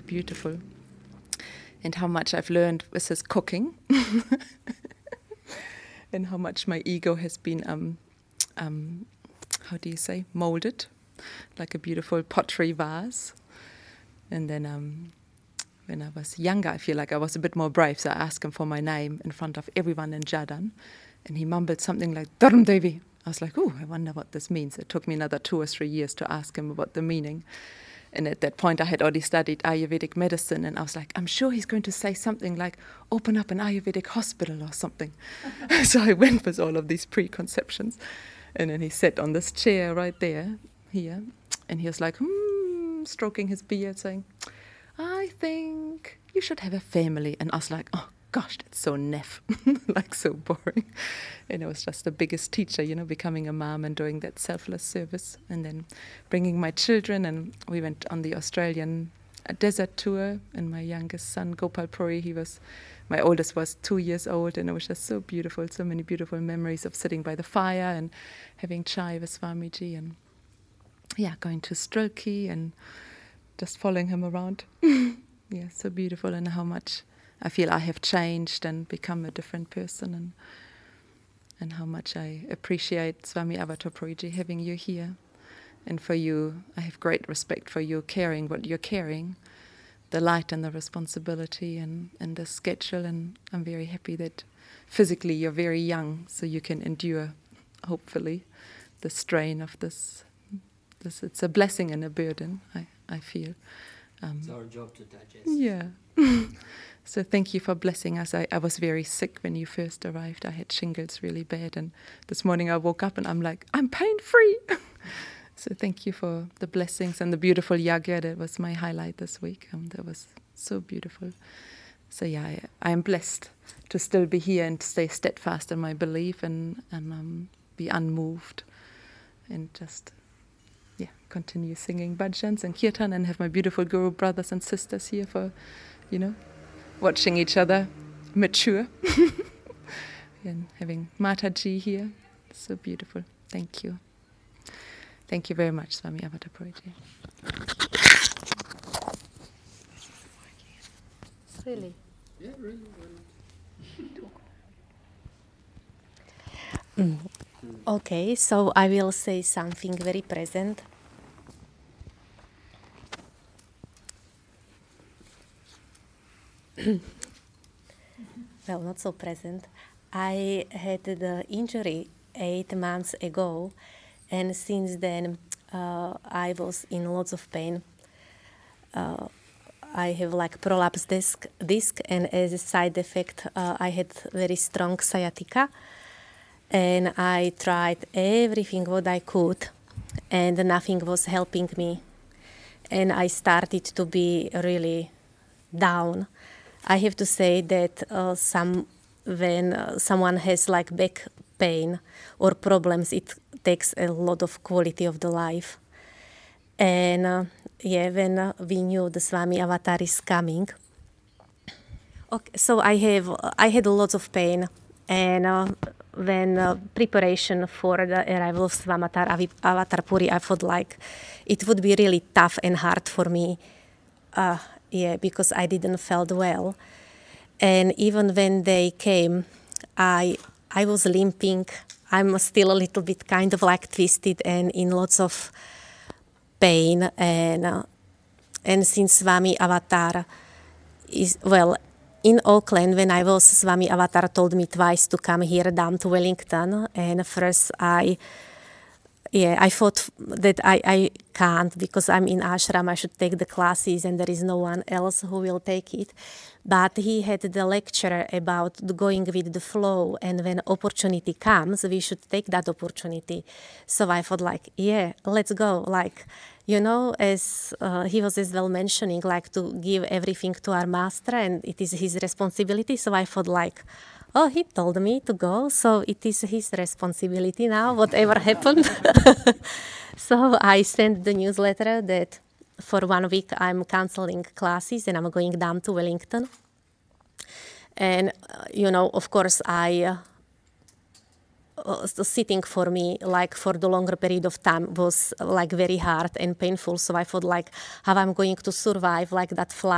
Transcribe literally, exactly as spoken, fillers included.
beautiful. And how much I've learned with his cooking. And how much my ego has been, um, um, how do you say, molded, like a beautiful pottery vase. And then um, when I was younger, I feel like I was a bit more brave, so I asked him for my name in front of everyone in Jadon, and he mumbled something like, Dharam Devi. I was like, oh, I wonder what this means. It took me another two or three years to ask him about the meaning. And at that point, I had already studied Ayurvedic medicine, and I was like, I'm sure he's going to say something like, open up an Ayurvedic hospital or something. So I went with all of these preconceptions. And then he sat on this chair right there, here, and he was like, hmm, stroking his beard, saying, I think you should have a family. And I was like, oh, gosh, that's so naff, like so boring. And it was just the biggest teacher, you know, becoming a mom and doing that selfless service. And then bringing my children, and we went on the Australian desert tour. And my youngest son, Gopal Puri, he was, my oldest was two years old, and it was just so beautiful, so many beautiful memories of sitting by the fire and having chai with Swamiji, and yeah, going to Strilki and just following him around. Yeah, so beautiful, and how much I feel I have changed and become a different person, and and how much I appreciate Swami Avatarpuriji having you here. And for you, I have great respect for you carrying what you're carrying, the light and the responsibility and, and the schedule, and I'm very happy that physically you're very young, so you can endure, hopefully, the strain of this. This it's a blessing and a burden, I, I feel. Um, it's our job to digest. Yeah. So thank you for blessing us. I, I was very sick when you first arrived. I had shingles really bad, and this morning I woke up and I'm like, I'm pain-free. So thank you for the blessings and the beautiful yagya. That was my highlight this week. Um, that was so beautiful. So yeah, I, I am blessed to still be here and stay steadfast in my belief, and, and um, be unmoved, and just yeah continue singing bhajans and kirtan, and have my beautiful Guru brothers and sisters here for, you know, watching each other mature. And having Mataji here. So beautiful. Thank you. Thank you very much, Swami Avatarpuriji. Really? Yeah, really. Mm. Okay, so I will say something very present. Well, not so present. I had the injury eight months ago, and since then uh, I was in lots of pain. Uh, I have like prolapsed disc, disc, and as a side effect, uh, I had very strong sciatica. And I tried everything what I could, and nothing was helping me. And I started to be really down. I have to say that uh, some when uh, someone has like back pain or problems, it takes a lot of quality of the life. And uh, yeah, when uh, we knew the Swami Avatar is coming, okay, so I have I had lots of pain, and uh, when uh, preparation for the arrival of Swami Avatarpuri, I felt like it would be really tough and hard for me. Uh, yeah, because I didn't felt well. And even when they came, I I was limping. I'm still a little bit kind of like twisted and in lots of pain. And uh, and since Swami Avatar is, well, in Auckland, when I was, Swami Avatar told me twice to come here down to Wellington. And first I, yeah, I thought that I, I can't because I'm in ashram. I should take the classes and there is no one else who will take it. But he had the lecture about the going with the flow, and when opportunity comes, we should take that opportunity. So I thought like, yeah, let's go. Like, you know, as uh, he was as well mentioning, like to give everything to our master, and it is his responsibility. So I thought like, oh, he told me to go, so it is his responsibility now, whatever happened. So I sent the newsletter that for one week I'm cancelling classes and I'm going down to Wellington. And, uh, you know, of course, I... Uh, Uh, sitting for me like for the longer period of time was like very hard and painful, so I thought like how I'm going to survive like that flight.